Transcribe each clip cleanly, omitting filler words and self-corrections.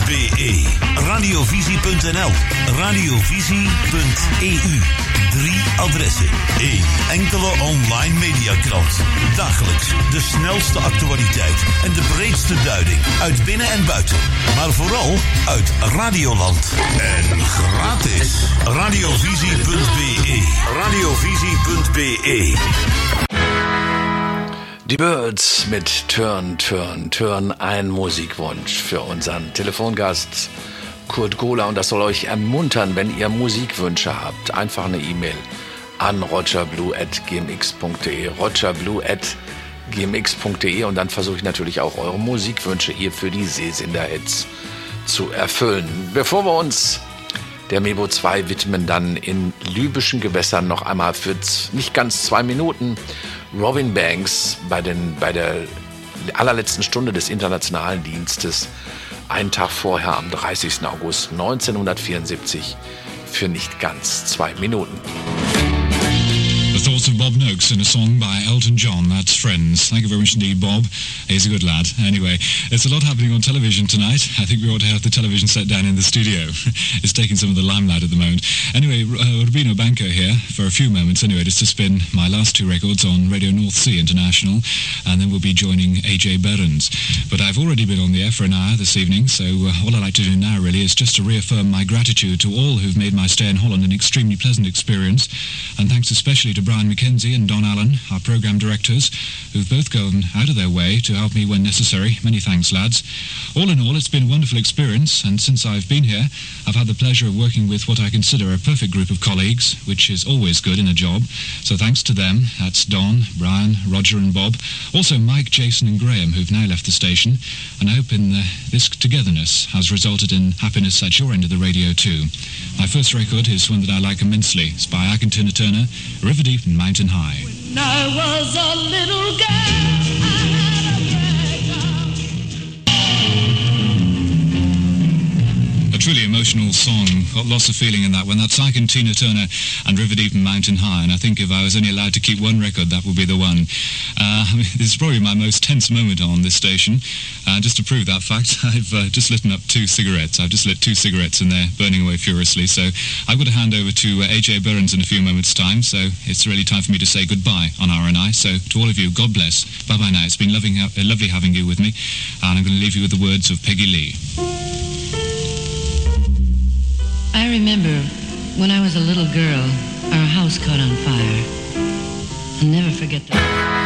Radiovisi.nl, radiovisi.eu. 3 adressen, 1 enkele online mediakrant. Dagelijks de snelste actualiteit en de breedste duiding uit binnen- en buiten. Maar vooral uit Radioland. En gratis. Radiovisie.be. Radiovisie.be. Die Birds mit Turn, Turn, Turn, ein Musikwunsch für unseren Telefongast Kurt Gola, und das soll euch ermuntern, wenn ihr Musikwünsche habt. Einfach eine E-Mail an rogerblue@gmx.de, rogerblue@gmx.de, und dann versuche ich natürlich auch eure Musikwünsche hier für die Seesender-Hits zu erfüllen. Bevor wir uns der Mebo 2 widmen, dann in libyschen Gewässern noch einmal für nicht ganz 2 Minuten Robin Banks bei der allerletzten Stunde des Internationalen Dienstes, einen Tag vorher am 30. August 1974, für nicht ganz 2 Minuten. The thoughts of Bob Noakes in a song by Elton John, that's Friends. Thank you very much indeed, Bob. He's a good lad. Anyway, there's a lot happening on television tonight. I think we ought to have the television set down in the studio. It's taking some of the limelight at the moment. Anyway, Rubino Banco here for a few moments anyway, just to spin my last 2 records on Radio North Sea International, and then we'll be joining AJ Behrens. But I've already been on the air for an hour this evening, so all I'd like to do now really is just to reaffirm my gratitude to all who've made my stay in Holland an extremely pleasant experience, and thanks especially to Brian McKenzie and Don Allen, our program directors, who've both gone out of their way to help me when necessary. Many thanks, lads. All in all, it's been a wonderful experience, and since I've been here, I've had the pleasure of working with what I consider a perfect group of colleagues, which is always good in a job. So thanks to them. That's Don, Brian, Roger and Bob. Also Mike, Jason and Graham, who've now left the station, and I hope this togetherness has resulted in happiness at your end of the radio too. My first record is one that I like immensely. It's by Ike and Tina Turner, River Deep and Mountain High. When I was a little girl, I had a truly emotional song, got lots of feeling in that one. That's Ike and Tina Turner and River Deep and Mountain High, and I think if I was only allowed to keep one record, that would be the one. This is probably my most tense moment on this station. Just to prove that fact, I've just lit up 2 cigarettes. I've just lit 2 cigarettes and they're burning away furiously, so I've got to hand over to AJ Behrens in a few moments' time, so it's really time for me to say goodbye on RNI. So to all of you, God bless. Bye-bye now. It's been lovely having you with me, and I'm going to leave you with the words of Peggy Lee. I remember when I was a little girl, our house caught on fire. I'll never forget that.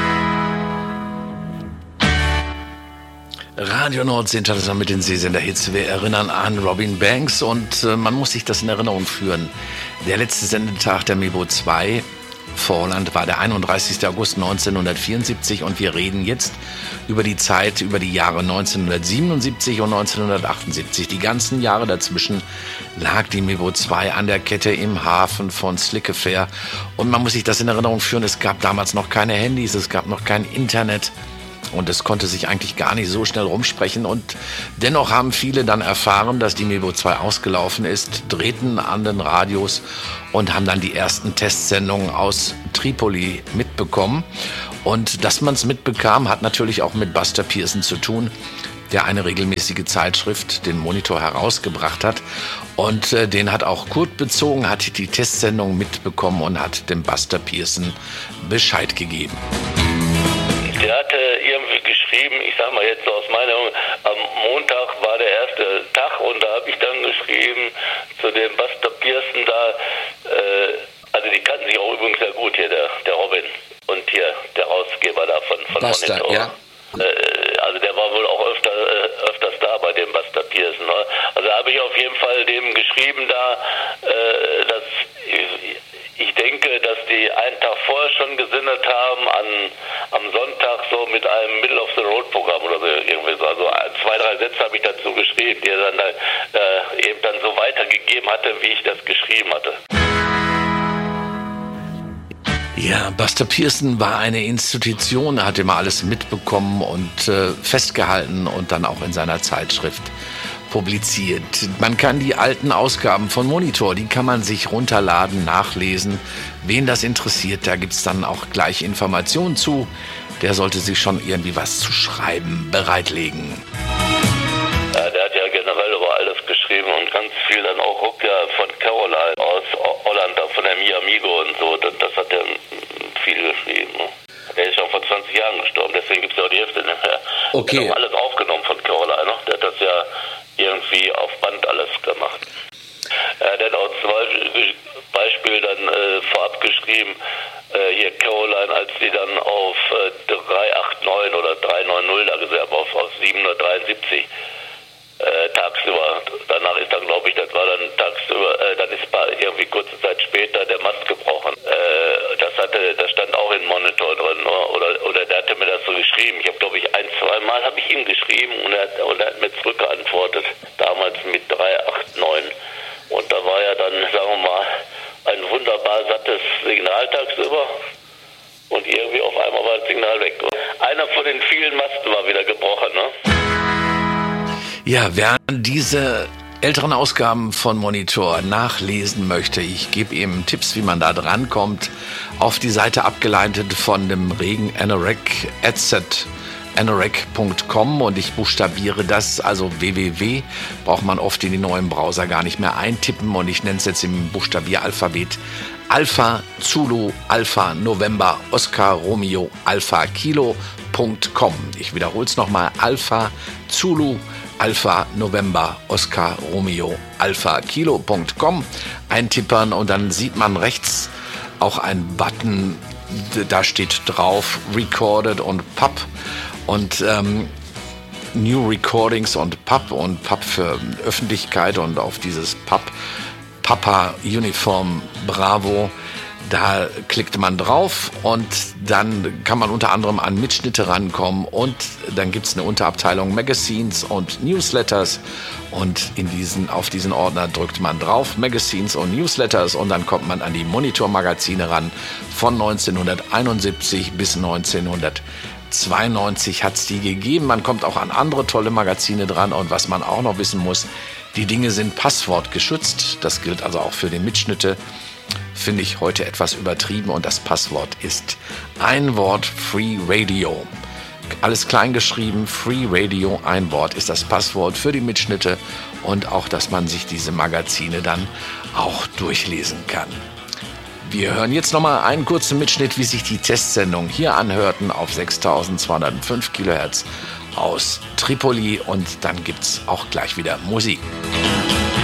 Radio Nordsee International mit den Seesender-Hits. Wir erinnern an Robin Banks, und man muss sich das in Erinnerung führen. Der letzte Sendetag der Mebo 2 vor Holland war der 31. August 1974, und wir reden jetzt über die Zeit, über die Jahre 1977 und 1978. Die ganzen Jahre dazwischen lag die Mebo 2 an der Kette im Hafen von Slickefair, und man muss sich das in Erinnerung führen, es gab damals noch keine Handys, es gab noch kein Internet. Und es konnte sich eigentlich gar nicht so schnell rumsprechen. Und dennoch haben viele dann erfahren, dass die Mebo 2 ausgelaufen ist, drehten an den Radios und haben dann die ersten Testsendungen aus Tripoli mitbekommen. Und dass man es mitbekam, hat natürlich auch mit Buster Pearson zu tun, der eine regelmäßige Zeitschrift, den Monitor, herausgebracht hat. Und den hat auch Kurt bezogen, hat die Testsendung mitbekommen und hat dem Buster Pearson Bescheid gegeben. Der hatte irgendwie geschrieben, ich sag mal jetzt so aus meiner Meinung, am Montag war der erste Tag, und da habe ich dann geschrieben zu dem Buster Pearson da, also die kannten sich auch übrigens sehr gut hier, der Robin und hier der Herausgeber da von Buster, Monitor. ja. Also der war wohl auch öfters da bei dem Buster Pearson. Ne? Also habe ich auf jeden Fall dem geschrieben da, dass ich denke, dass die einen Tag vorher schon gesinnet haben am Sonntag so mit einem Middle-of-the-Road-Programm oder so irgendwie so. Also 2, 3 Sätze habe ich dazu geschrieben, die er dann eben dann so weitergegeben hatte, wie ich das geschrieben hatte. Ja, Buster Pearson war eine Institution, er hat immer alles mitbekommen und festgehalten und dann auch in seiner Zeitschrift publiziert. Man kann die alten Ausgaben von Monitor, die kann man sich runterladen, nachlesen. Wen das interessiert, da gibt es dann auch gleich Informationen zu. Der sollte sich schon irgendwie was zu schreiben bereitlegen. Ja, der hat ja generell über ganz viel dann auch Rückkehr von Caroline aus Holland, von der Mi Amigo und so. Das hat er viel geschrieben. Ne? Der ist schon vor 20 Jahren gestorben, deswegen gibt es ja auch die Hälfte nicht mehr. Okay. Der hat auch alles aufgenommen von Caroline. Ne? Der hat das ja irgendwie auf Band alles gemacht. Der hat auch zum Beispiel dann vorab geschrieben, hier Caroline, als die dann auf 389 oder 390 da gesehen haben, auf 773 tagsüber. Danach ist dann, glaube ich, das war dann tagsüber, dann ist irgendwie kurze Zeit später der Mast gebrochen. Das stand auch im Monitor drin, oder der hatte mir das so geschrieben. Ich habe, glaube ich, 1-2 Mal habe ich ihm geschrieben und er hat mir zurückgeantwortet, damals mit 389. Und da war ja dann, sagen wir mal, ein wunderbar sattes Signal tagsüber und irgendwie auf einmal war das Signal weg. Einer von den vielen Masten war wieder gebrochen, ne? Ja, wer diese älteren Ausgaben von Monitor nachlesen möchte, ich gebe ihm Tipps, wie man da drankommt, auf die Seite abgeleitet von dem regen Anorak, anorak.com, und ich buchstabiere das, also www, braucht man oft in die neuen Browser gar nicht mehr eintippen, und ich nenne es jetzt im Buchstabieralphabet: Alpha, Zulu, Alpha, November, Oscar, Romeo, Alpha, Kilo.com. Ich wiederhole es nochmal: Alpha, Zulu, Alpha, November, Oscar, Romeo, Alpha, Kilo.com eintippern, und dann sieht man rechts auch einen Button, da steht drauf Recorded und Pub und New Recordings und Pub für Öffentlichkeit, und auf dieses Pub Papa Uniform Bravo, da klickt man drauf und dann kann man unter anderem an Mitschnitte rankommen, und dann gibt es eine Unterabteilung Magazines und Newsletters, und auf diesen Ordner drückt man drauf, Magazines und Newsletters, und dann kommt man an die Monitor-Magazine ran. Von 1971 bis 1992 hat es die gegeben. Man kommt auch an andere tolle Magazine dran, und was man auch noch wissen muss, die Dinge sind passwortgeschützt. Das gilt also auch für die Mitschnitte. Finde ich heute etwas übertrieben, und das Passwort ist ein Wort: Free Radio. Alles klein geschrieben, Free Radio, ein Wort ist das Passwort für die Mitschnitte, und auch, dass man sich diese Magazine dann auch durchlesen kann. Wir hören jetzt nochmal einen kurzen Mitschnitt, wie sich die Testsendung hier anhörten auf 6205 Kilohertz aus Tripoli, und dann gibt's auch gleich wieder Musik.